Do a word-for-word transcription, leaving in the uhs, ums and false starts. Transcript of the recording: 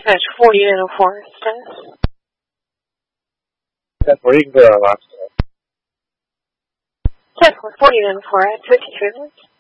Dispatch forty nine oh four, status. ten four, you can go to our last. ten four, forty nine oh four at fifty trailers.